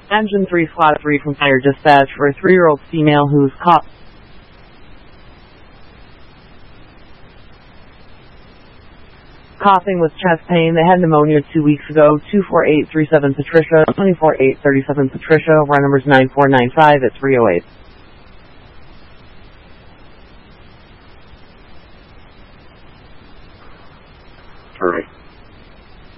Engine 3 Squad 3 from Fire Dispatch for a 3-year-old female who's coughing with chest pain. They had pneumonia 2 weeks ago. 24837 Patricia, 24837 Patricia. Our number's 9495 at 308. All right.